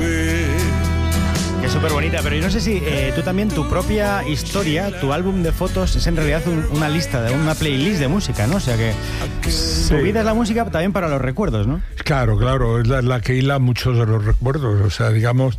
tuve. Que es súper bonita, pero yo no sé si tú también, tu propia historia, tu álbum de fotos es en realidad una lista, una playlist de música, ¿no? O sea que tu vida es la música también para los recuerdos, ¿no? Claro, es la que hila muchos de los recuerdos, o sea, digamos...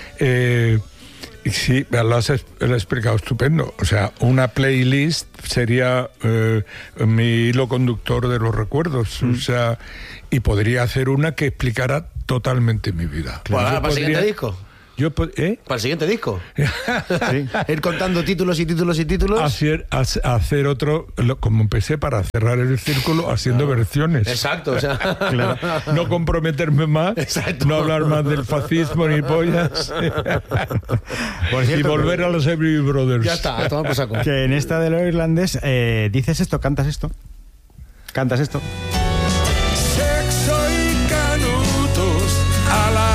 sí, lo has explicado estupendo. O sea, una playlist sería mi hilo conductor de los recuerdos. O sea, y podría hacer una que explicara totalmente mi vida. Claro. ¿Para el siguiente disco? ¿Para el siguiente disco? Sí. Ir contando títulos y títulos y títulos. Hacer otro, como empecé, para cerrar el círculo, haciendo versiones. Exacto, o sea... Claro. No comprometerme más, exacto. No hablar más del fascismo ni pollas. Por cierto, y volver a los Everly Brothers. Ya está, toma por saco. Que en esta de lo irlandés dices esto, cantas esto. Sexo y canutos a la...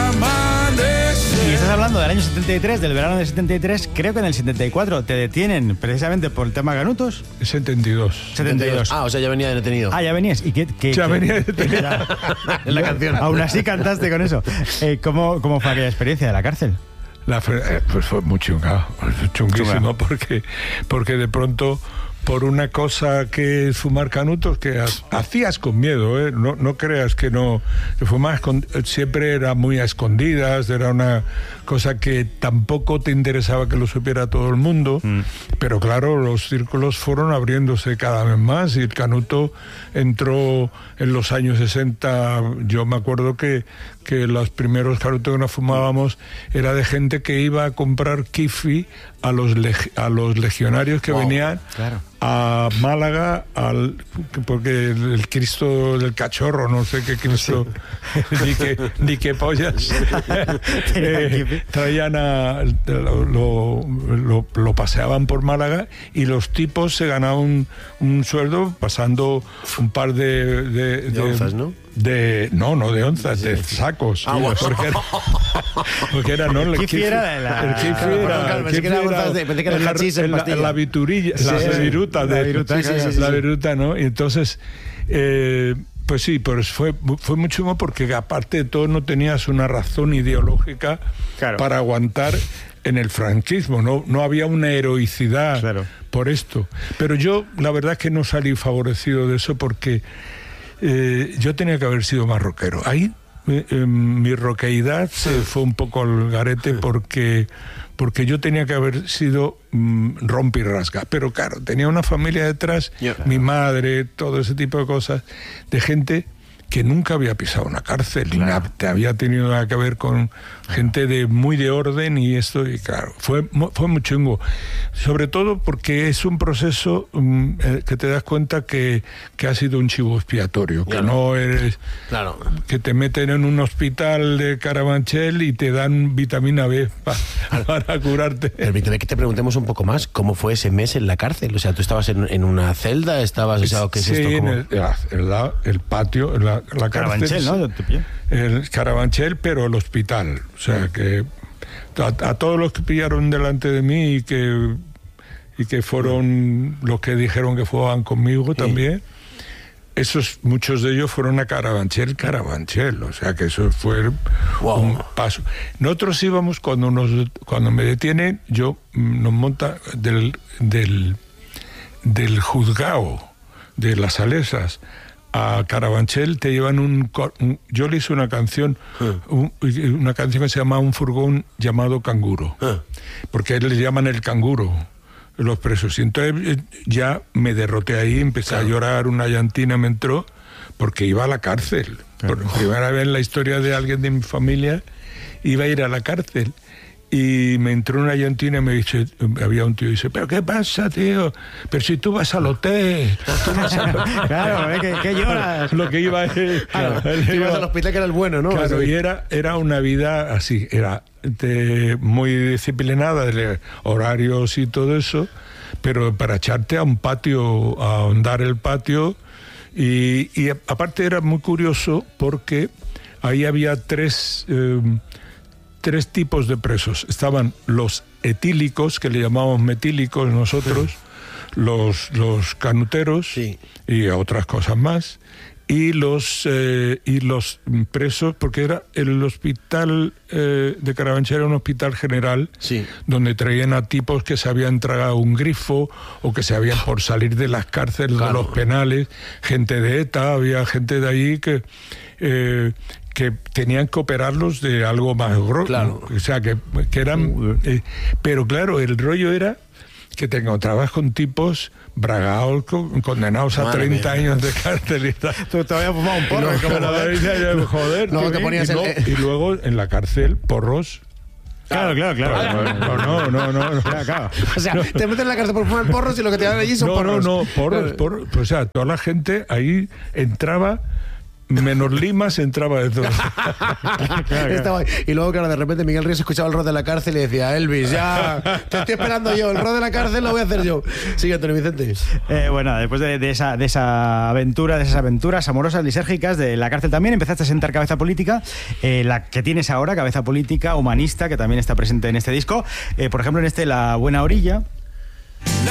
Y estás hablando del año 73, del verano del 73, creo que en el 74 te detienen precisamente por el tema Canutos. 72. Ah, o sea, ya venía detenido. Ah, ya venías. ¿Y ya venía detenido. En la canción. Aún así cantaste con eso. ¿Cómo fue aquella experiencia de la cárcel? Pues fue muy chunguísimo, porque de pronto, por una cosa que es fumar canutos, que hacías con miedo, no creas que no, que fumar siempre era muy a escondidas, era una cosa que tampoco te interesaba que lo supiera todo el mundo, pero claro, los círculos fueron abriéndose cada vez más y el canuto entró en los años 60. Yo me acuerdo que los primeros canutos que nos fumábamos era de gente que iba a comprar kifi a los legionarios que venían a Málaga, porque el Cristo del Cachorro, no sé qué Cristo, ni qué pollas, traían lo paseaban por Málaga y los tipos se ganaban un sueldo pasando un par de onzas, ¿no? No de onzas, de sacos. Bueno. Porque era, ¿no? El kifi era la viturilla, la viruta, ¿no? Y entonces, pues sí, pues fue muy chungo porque aparte de todo no tenías una razón ideológica para aguantar en el franquismo, no había una heroicidad por esto. Pero yo, la verdad es que no salí favorecido de eso porque yo tenía que haber sido más rockero. Ahí mi roqueidad se fue un poco al garete porque yo tenía que haber sido rompe y rasga, pero claro, tenía una familia detrás, mi madre, todo ese tipo de cosas, de gente que nunca había pisado una cárcel, ni había tenido nada que ver con gente muy de orden y esto, y claro, fue muy chungo, sobre todo porque es un proceso que te das cuenta que ha sido un chivo expiatorio, que no eres, que te meten en un hospital de Carabanchel y te dan vitamina B para curarte. Permíteme que te preguntemos un poco más, ¿cómo fue ese mes en la cárcel? O sea, ¿tú estabas en una celda? ¿Estabas, o sea, qué es esto? En el patio, la Carabanchel, ¿no? El Carabanchel, pero el hospital. O sea, que a todos los que pillaron delante de mí y que fueron los que dijeron que fueran conmigo también, muchos de ellos fueron a Carabanchel, o sea que eso fue un paso. Nosotros íbamos, cuando me detienen, nos monta del juzgado de las Salesas a Carabanchel, te llevan yo le hice una canción que se llama Un furgón llamado Canguro, porque a él le llaman el canguro los presos, y entonces ya me derroté ahí, empecé a llorar, una llantina me entró porque iba a la cárcel, por primera vez en la historia de alguien de mi familia iba a ir a la cárcel. Y me entró una llantina y me dice, había un tío y dice, ¿pero qué pasa, tío? Pero si tú vas al hotel. Claro, ¿qué lloras? Lo que iba ibas al hospital, que era el bueno, ¿no? Claro, y era una vida así, era muy disciplinada, de horarios y todo eso, pero para echarte a un patio, a ahondar el patio, y aparte era muy curioso porque ahí había tres tipos de presos. Estaban los etílicos, que le llamamos metílicos nosotros, los canuteros y otras cosas más, y los presos, porque era el hospital de Carabanchel, era un hospital general, Sí. donde traían a tipos que se habían tragado un grifo o que se habían por salir de las cárceles, Claro. de los penales, gente de ETA, había gente de ahí que tenían que operarlos de algo más grosso. Claro. O sea, que eran... pero claro, el rollo era que te encontrabas con tipos bragados, condenados a Madre 30 mía. años de cárcel y tal. Tú te habías fumado un porro. Joder, Luego qué te bien. ponías Y luego en la cárcel, porros. Claro. No. Claro. O sea, te meten en la cárcel por fumar porros y lo que te dan allí son porros. No, porros. O sea, toda la gente ahí entraba, menos Limas entraba de todo. Estaba ahí. Y luego, claro, de repente Miguel Ríos escuchaba el rol de la cárcel y decía, Elvis, ya, te estoy esperando yo, el rol de la cárcel lo voy a hacer yo. Sigue, Antonio Vicente. Bueno, después de esas aventuras amorosas, lisérgicas de la cárcel también, empezaste a sentar cabeza política, la que tienes ahora, cabeza política, humanista, que también está presente en este disco. Por ejemplo, en La Buena Orilla.